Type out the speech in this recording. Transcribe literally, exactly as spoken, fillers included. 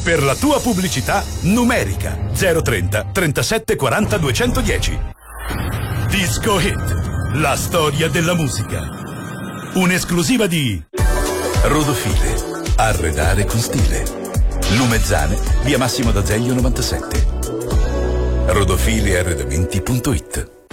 Per la tua pubblicità, numerica zero trenta trentasette quaranta duecentodieci. Disco Hit, la storia della musica. Un'esclusiva di Rodofile, arredare con stile. Lumezzane, via Massimo d'Azeglio novantasette. rodofile arredamenti punto it.